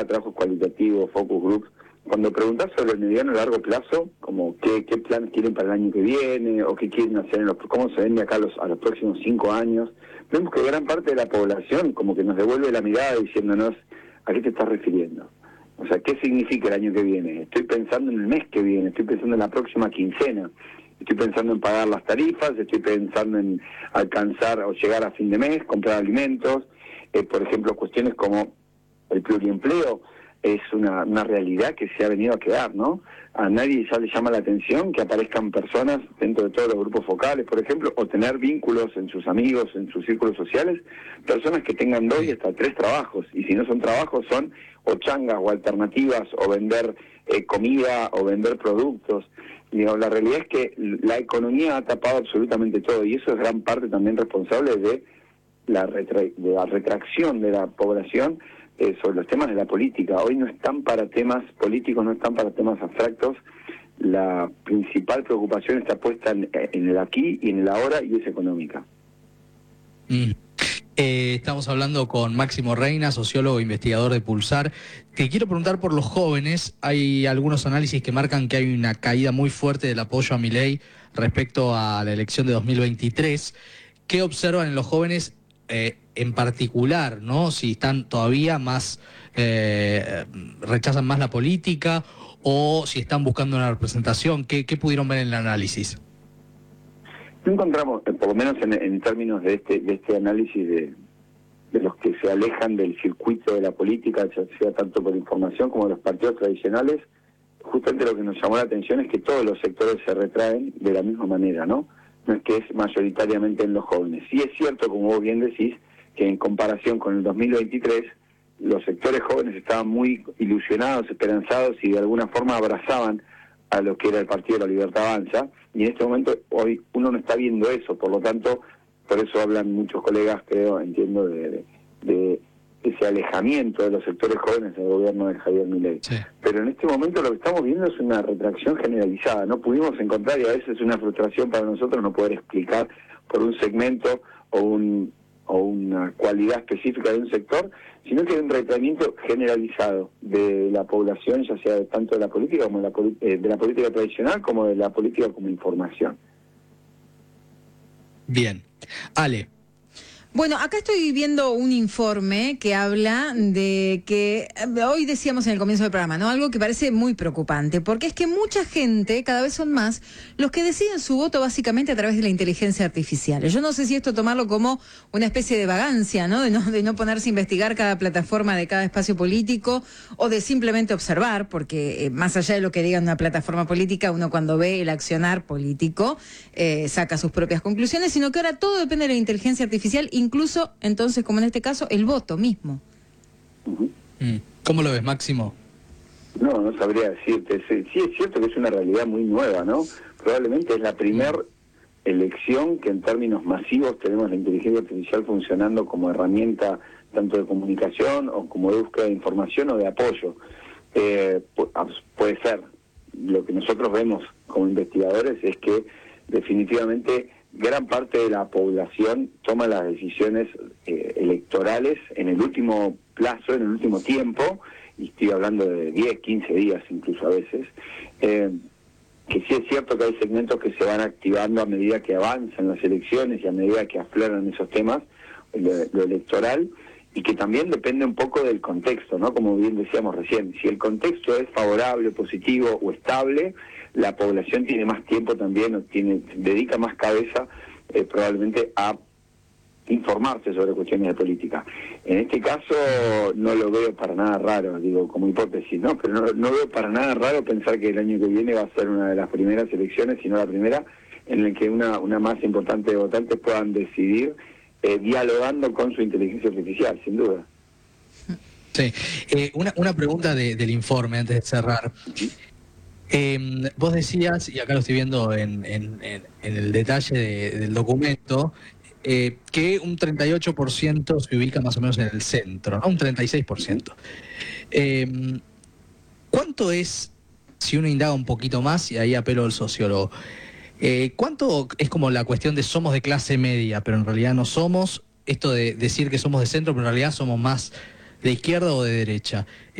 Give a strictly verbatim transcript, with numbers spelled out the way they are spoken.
de trabajos cualitativos, focus groups, cuando preguntás sobre el mediano y largo plazo, como qué, qué planes quieren para el año que viene, o qué quieren hacer, en los, cómo se ven de acá a los, a los próximos cinco años, vemos que gran parte de la población como que nos devuelve la mirada diciéndonos, ¿a qué te estás refiriendo? O sea, ¿qué significa el año que viene? Estoy pensando en el mes que viene, estoy pensando en la próxima quincena, estoy pensando en pagar las tarifas, estoy pensando en alcanzar o llegar a fin de mes, comprar alimentos, eh, por ejemplo, cuestiones como el pluriempleo es una, una realidad que se ha venido a quedar, ¿no? A nadie ya le llama la atención que aparezcan personas dentro de todos los grupos focales, por ejemplo, o tener vínculos en sus amigos, en sus círculos sociales, personas que tengan dos y hasta tres trabajos, y si no son trabajos son o changas o alternativas, o vender eh, comida, o vender productos. Digo, la realidad es que la economía ha tapado absolutamente todo, y eso es gran parte también responsable de la, retra- de la retracción de la población Eh, sobre los temas de la política. Hoy no están para temas políticos, no están para temas abstractos. La principal preocupación está puesta en, en el aquí y en el ahora, y es económica. Mm. Eh, estamos hablando con Máximo Reina, sociólogo e investigador de Pulsar. Te quiero preguntar por los jóvenes. Hay algunos análisis que marcan que hay una caída muy fuerte del apoyo a Milei respecto a la elección de dos mil veintitrés. ¿Qué observan en los jóvenes eh, en particular, ¿no? Si están todavía más, eh, rechazan más la política, o si están buscando una representación. ¿Qué, qué pudieron ver en el análisis? No encontramos, por lo menos en, en términos de este, de este análisis de, de los que se alejan del circuito de la política, ya sea tanto por información como de los partidos tradicionales, justamente lo que nos llamó la atención es que todos los sectores se retraen de la misma manera, ¿no? No es que es mayoritariamente en los jóvenes. Sí es cierto, como vos bien decís, que en comparación con el dos mil veintitrés, los sectores jóvenes estaban muy ilusionados, esperanzados, y de alguna forma abrazaban a lo que era el Partido de la Libertad Avanza, y en este momento hoy uno no está viendo eso. Por lo tanto, por eso hablan muchos colegas, creo, entiendo, de, de, de ese alejamiento de los sectores jóvenes del gobierno de Javier Milei. Sí. Pero en este momento lo que estamos viendo es una retracción generalizada. No pudimos encontrar, y a veces es una frustración para nosotros no poder explicar por un segmento o un o una cualidad específica de un sector, sino que hay un retraimiento generalizado de la población, ya sea tanto de la política como de la, eh, de la política tradicional, como de la política como información. Bien. Ale. Bueno, acá estoy viendo un informe que habla de que, hoy decíamos en el comienzo del programa, ¿no? Algo que parece muy preocupante, porque es que mucha gente, cada vez son más, los que deciden su voto básicamente a través de la inteligencia artificial. Yo no sé si esto tomarlo como una especie de vagancia, ¿no? De no, de no ponerse a investigar cada plataforma de cada espacio político, o de simplemente observar, porque eh, más allá de lo que diga una plataforma política, uno cuando ve el accionar político eh, saca sus propias conclusiones, sino que ahora todo depende de la inteligencia artificial, incluso, entonces, como en este caso, el voto mismo. ¿Cómo lo ves, Máximo? No, no sabría decirte. Sí, sí es cierto que es una realidad muy nueva, ¿no? Probablemente es la primera elección que en términos masivos tenemos la inteligencia artificial funcionando como herramienta tanto de comunicación o como de búsqueda de información o de apoyo. Eh, puede ser. Lo que nosotros vemos como investigadores es que definitivamente gran parte de la población toma las decisiones eh, electorales en el último plazo, en el último tiempo, y estoy hablando de diez, quince días incluso a veces, eh, que sí es cierto que hay segmentos que se van activando a medida que avanzan las elecciones y a medida que afloran esos temas, lo, lo electoral, y que también depende un poco del contexto, ¿no? Como bien decíamos recién, si el contexto es favorable, positivo o estable, la población tiene más tiempo también, o tiene, dedica más cabeza eh, probablemente a informarse sobre cuestiones de política. En este caso no lo veo para nada raro, digo, como hipótesis, ¿no? Pero no, no veo para nada raro pensar que el año que viene va a ser una de las primeras elecciones, si no la primera, en la que una, una masa importante de votantes puedan decidir eh, dialogando con su inteligencia artificial, sin duda. Sí. Eh, una, una pregunta de, del informe antes de cerrar. Eh, vos decías, y acá lo estoy viendo en, en, en, en el detalle de, del documento, eh, que un treinta y ocho por ciento se ubica más o menos en el centro, ¿no? Un treinta y seis por ciento. Eh, ¿Cuánto es, si uno indaga un poquito más, y ahí apelo al sociólogo, eh, cuánto es como la cuestión de somos de clase media, pero en realidad no somos, esto de decir que somos de centro, pero en realidad somos más de izquierda o de derecha?